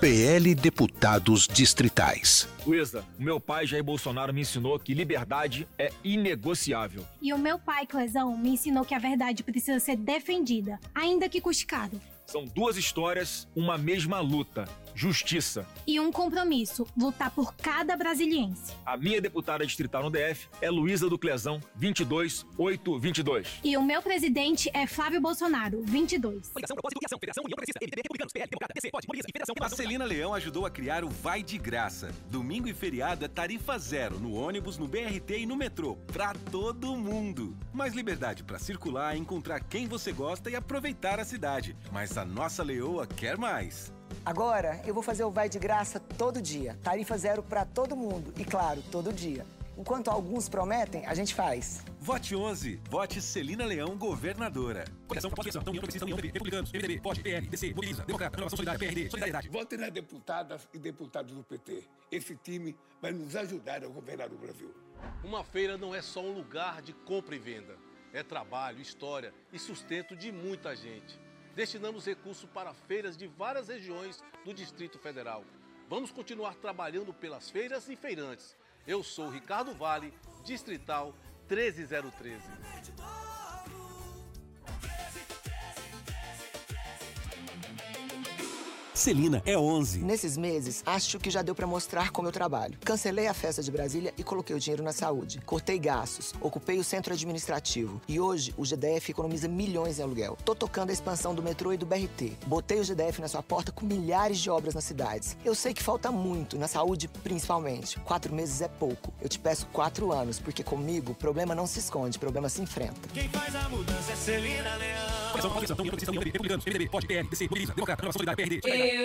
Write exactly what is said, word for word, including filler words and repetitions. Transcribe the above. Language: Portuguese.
P L Deputados Distritais. Luísa, o meu pai Jair Bolsonaro me ensinou que liberdade é inegociável. E o meu pai, Clezão, me ensinou que a verdade precisa ser defendida, ainda que custe caro. São duas histórias, uma mesma luta. Justiça. E um compromisso, lutar por cada brasiliense. A minha deputada distrital no D F é Luísa do Clezão, vinte e dois mil oitocentos e vinte e dois. E o meu presidente é Flávio Bolsonaro, vinte e dois. Coligação, propósito, filiação, Federação, União Progressista, M D B, Republicanos, P L, Democrata, P C, Pode, Polícia e Federação. A Celina Leão ajudou a criar o Vai de Graça. Domingo e feriado é tarifa zero no ônibus, no B R T e no metrô. Pra todo mundo. Mais liberdade pra circular, encontrar quem você gosta e aproveitar a cidade. Mas a nossa leoa quer mais. Agora, eu vou fazer o Vai de Graça todo dia. Tarifa zero pra todo mundo. E, claro, todo dia. Enquanto alguns prometem, a gente faz. Vote onze. Vote Celina Leão, governadora. Coligação, propósito, União Progressista, União P B, Republicanos, M D B, Pode, P L, D C, Mobiliza, Democrata, Renovação Solidária, P R D, Solidariedade. Votem nas deputadas e deputados do P T. Esse time vai nos ajudar a governar o Brasil. Uma feira não é só um lugar de compra e venda. É trabalho, história e sustento de muita gente. Destinamos recursos para feiras de várias regiões do Distrito Federal. Vamos continuar trabalhando pelas feiras e feirantes. Eu sou Ricardo Vale, Distrital treze zero treze. Celina é onze. Nesses meses, acho que já deu pra mostrar como eu trabalho. Cancelei a festa de Brasília e coloquei o dinheiro na saúde. Cortei gastos, ocupei o centro administrativo. E hoje, o G D F economiza milhões em aluguel. Tô tocando a expansão do metrô e do B R T. Botei o G D F na sua porta com milhares de obras nas cidades. Eu sei que falta muito, na saúde principalmente. Quatro meses é pouco. Eu te peço quatro anos, porque comigo, problema não se esconde, problema se enfrenta. Quem faz a mudança é Celina Leão. Coligação, propósito, União Progressista, União P B, Republicanos, M D B, Pode, P L, D C, Mobiliza, Democrata, Renovação Solidária, P R D, Solidariedade.